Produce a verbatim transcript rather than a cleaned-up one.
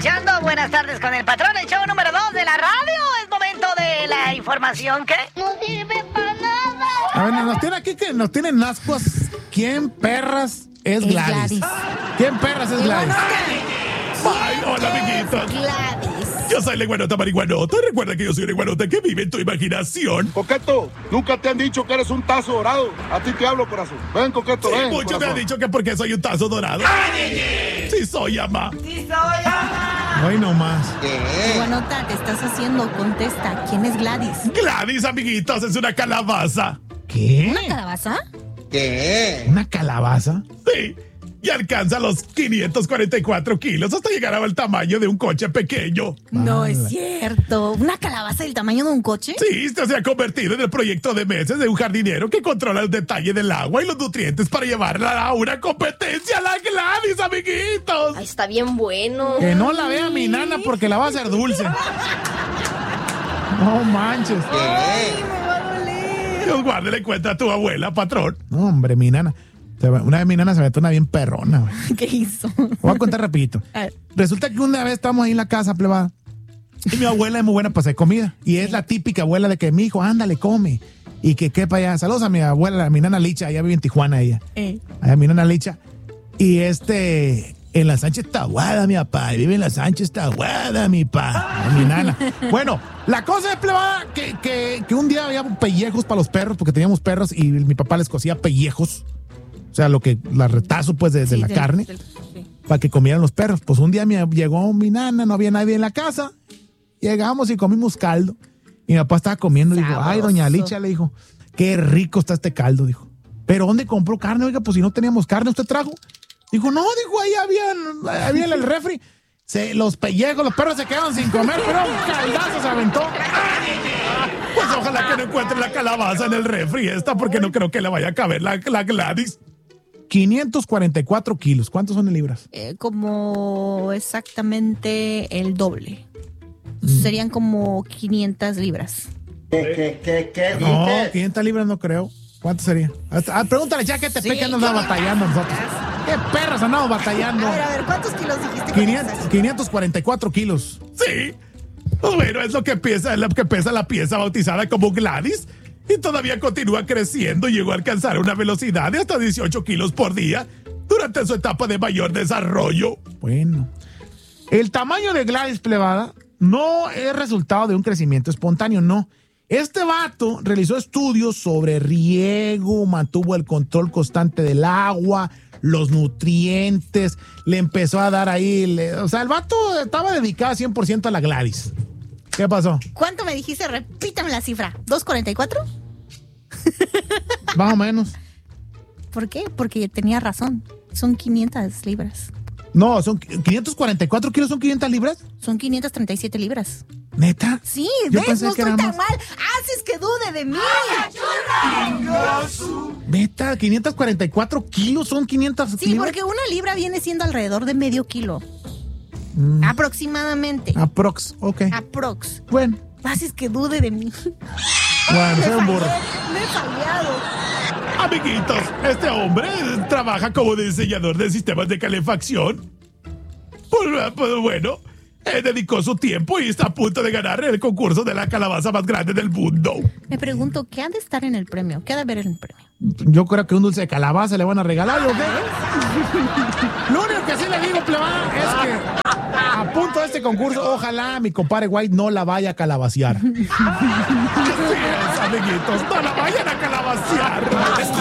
escuchando Buenas tardes con el patrón, el show número dos de la radio. Es momento de la información que no sirve para nada. A ver, nos tiene aquí que nos tienen ascuas. ¿Quién perras es Gladys? Gladys. ¿Quién perras es Gladys? Ay, hola, amiguitos. Gladys. Yo soy la iguanota marihuanota. Recuerda que yo soy una iguanota que vive en tu imaginación. Coqueto, nunca te han dicho que eres un tazo dorado. A ti te hablo, corazón. Ven, Coqueto, sí, ven. Muchos corazón. me han dicho que porque soy un tazo dorado. ¡Ay, sí soy, ama! ¡Sí soy, ama! Hoy nomás. ¿Qué? Iguanota, ¿qué estás haciendo? Contesta. ¿Quién es Gladys? Gladys, amiguitos, es una calabaza. ¿Qué? ¿Una calabaza? ¿Qué? ¿Una calabaza? Sí. Y alcanza los quinientos cuarenta y cuatro kilos hasta llegar al tamaño de un coche pequeño. No Vale. es cierto. ¿Una calabaza del tamaño de un coche? Sí, esto se ha convertido en el proyecto de meses de un jardinero que controla el detalle del agua y los nutrientes para llevarla a una competencia. ¡La Gladys, amiguitos! Ay, está bien bueno. Que no la vea mi nana porque la va a hacer dulce. No manches. Ay, me va a doler. Dios guarde, le encuentra a tu abuela, patrón. No, hombre, mi nana. Una vez mi nana se metió una bien perrona, güey. ¿Qué hizo? Voy a contar rapidito. A ver. Resulta que una vez estábamos ahí en la casa, plebada, y mi abuela es muy buena para hacer comida. Y es la típica abuela de que mi hijo, ándale, come. Y que quepa allá. Saludos a mi abuela, a mi nana Licha, allá vive en Tijuana ella. Eh. Allá mi nana Licha. Y este, en la Sánchez Tahuada, mi papá. Vive en la Sánchez Tahuada, mi papá. Mi nana. Bueno, la cosa es, plebada, que, que, que un día había pellejos para los perros, porque teníamos perros y mi papá les cosía pellejos. O sea, lo que, la retazo, pues, de, de Sí, la del- carne, del- sí. para que comieran los perros. Pues un día me, llegó mi nana, no había nadie en la casa. Llegamos y comimos caldo. Y mi papá estaba comiendo. Dijo, ay, doña Licha, le dijo, qué rico está este caldo, dijo. ¿Pero dónde compró carne? Oiga, pues si no teníamos carne, ¿usted trajo? Dijo, no, dijo, ahí había, había en el refri. Se, los pellejos, los perros se quedaron sin comer, pero un caldazo se aventó. Pues ojalá que no encuentre la calabaza en el refri esta, porque no creo que le vaya a caber la, la Gladys. quinientos cuarenta y cuatro kilos. ¿Cuántos son en libras? Eh, como exactamente el doble. Serían como quinientas libras. ¿Qué, qué, qué, qué? No, quinientas libras no creo. ¿Cuánto sería? Ah, pregúntale ya que te Sí, peque andamos ¿qué? batallando nosotros. ¿Qué perros andamos batallando? A ver, a ver, ¿cuántos kilos dijiste? que quinientos, pesas? quinientos cuarenta y cuatro kilos. Sí. Pues bueno, es lo que pesa, es lo que pesa la pieza bautizada como Gladys. Y todavía continúa creciendo y llegó a alcanzar una velocidad de hasta dieciocho kilos por día durante su etapa de mayor desarrollo. Bueno. El tamaño de Gladys, plebada, no es resultado de un crecimiento espontáneo, no. Este vato realizó estudios sobre riego, mantuvo el control constante del agua, los nutrientes, le empezó a dar ahí, le- o sea, el vato estaba dedicado cien por ciento a la Gladys. ¿Qué pasó? ¿Cuánto me dijiste? Repítame la cifra. ¿doscientos cuarenta y cuatro? Más o menos. ¿Por qué? Porque tenía razón. Son quinientas libras. No, son quinientos cuarenta y cuatro kilos, son quinientas libras. Son quinientas treinta y siete libras. ¿Neta? Sí, Yo ¿ves? pensé No que estoy era tan más. mal. Haces que dude de mí. Neta, quinientos cuarenta y cuatro kilos, son quinientas Sí, libras. porque una libra viene siendo alrededor de medio kilo. Mm. Aproximadamente. Aprox, ok. Aprox. Bueno, Haces que dude de mí. bueno, Me soy un burro. fallé, me he fallado. Amiguitos, este hombre trabaja como diseñador de sistemas de calefacción. Pues, pues bueno, él dedicó su tiempo y está a punto de ganar el concurso de la calabaza más grande del mundo. Me pregunto, ¿qué ha de estar en el premio? ¿Qué ha de haber en el premio? Yo creo que un dulce de calabaza le van a regalar, ¿o qué? Lo único que sí le digo, plebada, es que a punto de este concurso, ojalá mi compadre White no la vaya a calabacear. Así es, amiguitos, no la vayan a calabacear.